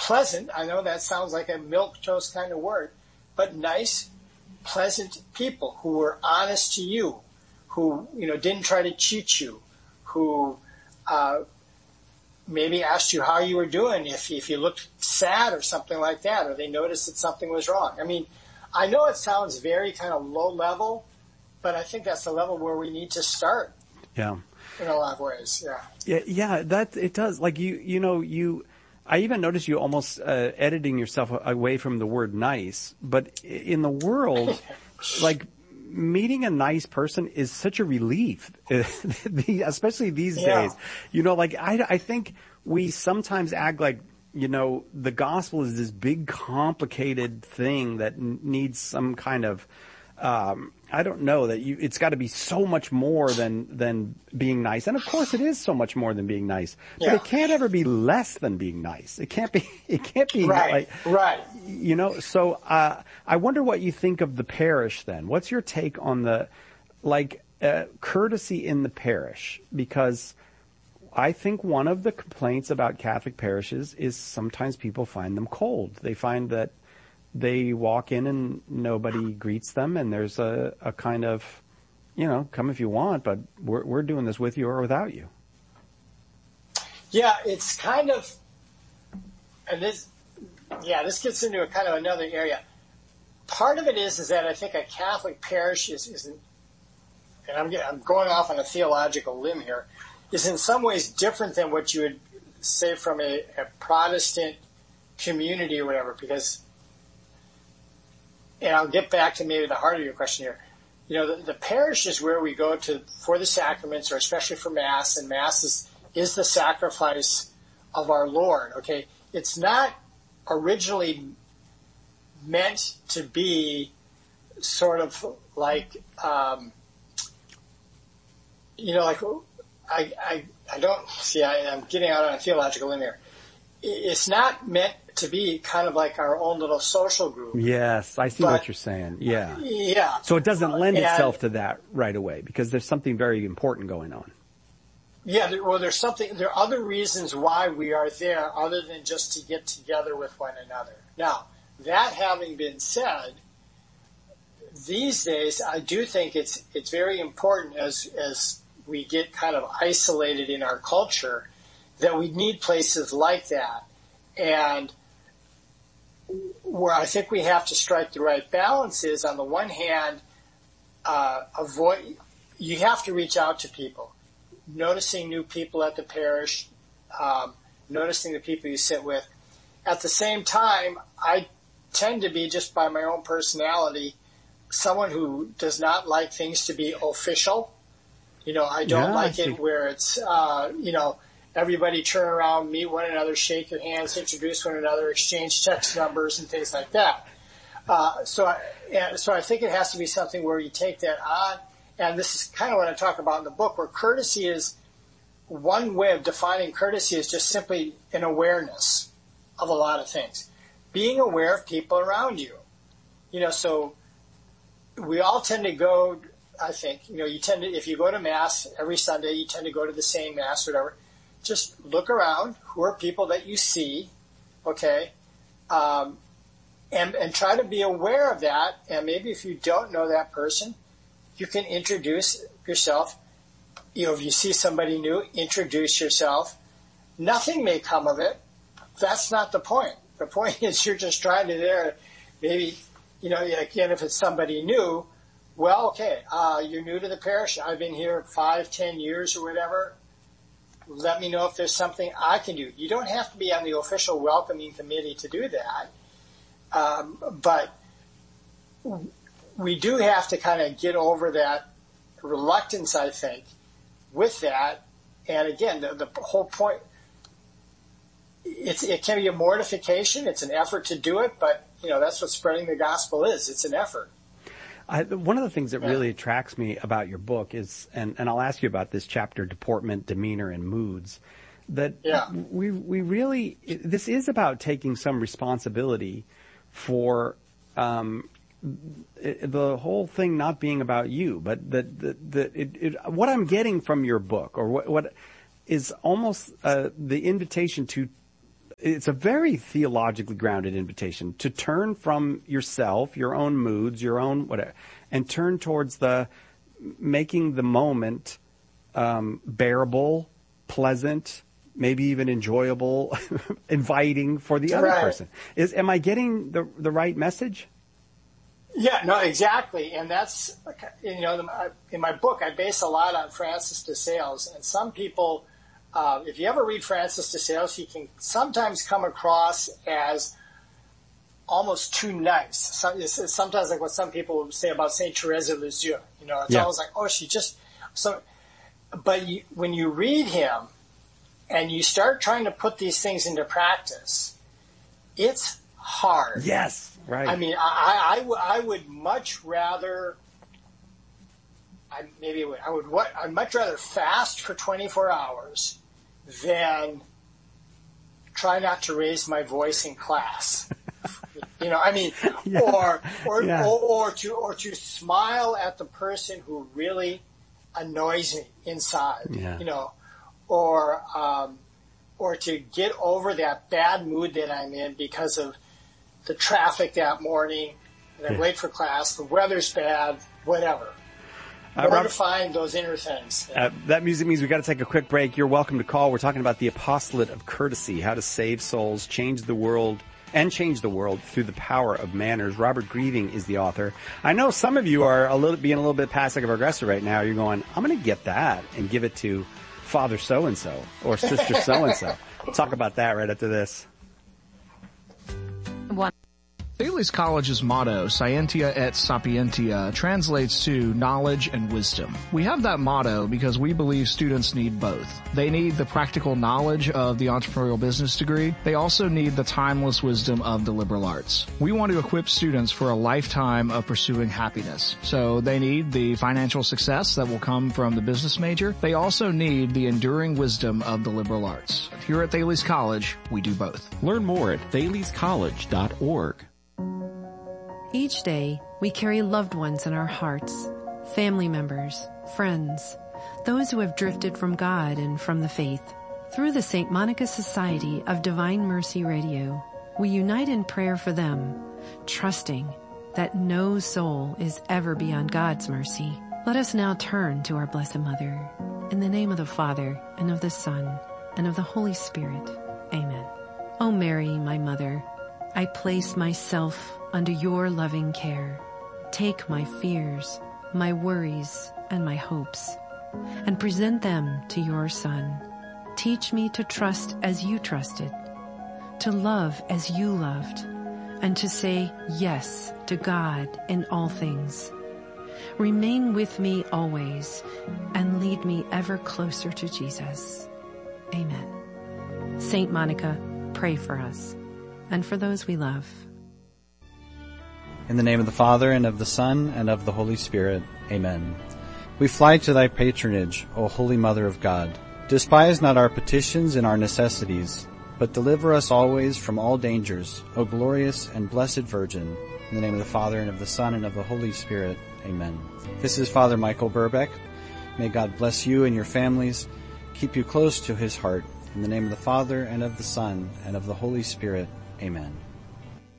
pleasant. I know that sounds like a milquetoast kind of word, but nice, pleasant people who were honest to you, who, didn't try to cheat you, who maybe asked you how you were doing if you looked sad or something like that, or they noticed that something was wrong. I mean, I know it sounds very kind of low level, but I think that's the level where we need to start. Yeah. In a lot of ways, yeah. Yeah, that it does. Like I even noticed you almost editing yourself away from the word nice, but in the world, like meeting a nice person is such a relief, especially these days. I think we sometimes act like, the gospel is this big complicated thing that needs some kind of, I don't know, that it's got to be so much more than being nice. And of course it is so much more than being nice, but it can't ever be less than being nice. It can't be right. So, I wonder what you think of the parish then. What's your take on the, courtesy in the parish? Because I think one of the complaints about Catholic parishes is sometimes people find them cold. They find that they walk in and nobody greets them, and there's a kind of, come if you want, but we're doing this with you or without you. Yeah, it's kind of, and this gets into a kind of another area. Part of it is that I think a Catholic parish isn't, and I'm going off on a theological limb here, is in some ways different than what you would say from a Protestant community or whatever, because, and I'll get back to maybe the heart of your question here. The parish is where we go to for the sacraments, or especially for Mass, and Mass is the sacrifice of our Lord, okay? It's not originally meant to be sort of like, I don't see, I'm getting out on a theological limb here. It's not meant to be kind of like our own little social group. Yes, I see what you're saying. Yeah. Yeah. So it doesn't lend itself to that right away because there's something very important going on. Yeah, there are other reasons why we are there other than just to get together with one another. Now, that having been said, these days I do think it's very important as we get kind of isolated in our culture that we need places like that. And where I think we have to strike the right balance is, on the one hand, you have to reach out to people, noticing new people at the parish, noticing the people you sit with. At the same time, I tend to be, just by my own personality, someone who does not like things to be official. I don't like it where it's, everybody turn around, meet one another, shake your hands, introduce one another, exchange text numbers and things like that. So I think it has to be something where you take that on. And this is kind of what I talk about in the book, where courtesy is, one way of defining courtesy is just simply an awareness of a lot of things. Being aware of people around you. So we all tend to go, I think, if you go to Mass every Sunday, you tend to go to the same Mass or whatever. Just look around. Who are people that you see? Okay. And try to be aware of that. And maybe if you don't know that person, you can introduce yourself. If you see somebody new, introduce yourself. Nothing may come of it. That's not the point. The point is you're just trying to maybe, again, if it's somebody new, well, okay, you're new to the parish. I've been here 5-10 years or whatever. Let me know if there's something I can do. You don't have to be on the official welcoming committee to do that. But we do have to kind of get over that reluctance, I think, with that. And again, the whole point, it can be a mortification. It's an effort to do it, but that's what spreading the gospel is. It's an effort. One of the things that really attracts me about your book is, and I'll ask you about this chapter, Deportment, Demeanor, and Moods, that we really, this is about taking some responsibility for the whole thing not being about you, but what I'm getting from your book, or what is almost the invitation to It's a very theologically grounded invitation to turn from yourself, your own moods, your own whatever, and turn towards the making the moment bearable, pleasant, maybe even enjoyable, inviting for the other person. Am I getting the right message? Yeah, no, exactly. And that's, in my book, I base a lot on Francis de Sales. And some people, if you ever read Francis de Sales, he can sometimes come across as almost too nice. It's sometimes like what some people would say about Saint Therese of Lisieux. It's always like, oh, she just so. But when you read him and you start trying to put these things into practice, it's hard. Yes. Right. I mean, I would much rather. I'd much rather fast for 24 hours than try not to raise my voice in class. Or to smile at the person who really annoys me inside. Or to get over that bad mood that I'm in because of the traffic that morning, and I'm late for class, the weather's bad, whatever. Where to find those inner things. That music means we've got to take a quick break. You're welcome to call. We're talking about the apostolate of courtesy, how to save souls, change the world through the power of manners. Robert Grieving is the author. I know some of you are being a little bit passive aggressive right now. You're going, I'm going to get that and give it to Father so-and-so or Sister so-and-so. We'll talk about that right after this. Thales College's motto, Scientia et Sapientia, translates to knowledge and wisdom. We have that motto because we believe students need both. They need the practical knowledge of the entrepreneurial business degree. They also need the timeless wisdom of the liberal arts. We want to equip students for a lifetime of pursuing happiness. So they need the financial success that will come from the business major. They also need the enduring wisdom of the liberal arts. Here at Thales College, we do both. Learn more at thalescollege.org. Each day, we carry loved ones in our hearts, family members, friends, those who have drifted from God and from the faith. Through the St. Monica Society of Divine Mercy Radio, we unite in prayer for them, trusting that no soul is ever beyond God's mercy. Let us now turn to our Blessed Mother. In the name of the Father, and of the Son, and of the Holy Spirit. Amen. O Mary, my Mother, I place myself under your loving care. Take my fears, my worries, and my hopes, and present them to your Son. Teach me to trust as you trusted, to love as you loved, and to say yes to God in all things. Remain with me always, and lead me ever closer to Jesus. Amen. Saint Monica, pray for us, and for those we love. In the name of the Father, and of the Son, and of the Holy Spirit. Amen. We fly to thy patronage, O Holy Mother of God. Despise not our petitions and our necessities, but deliver us always from all dangers, O glorious and blessed Virgin. In the name of the Father, and of the Son, and of the Holy Spirit. Amen. This is Father Michael Burbeck. May God bless you and your families, keep you close to his heart. In the name of the Father, and of the Son, and of the Holy Spirit. Amen.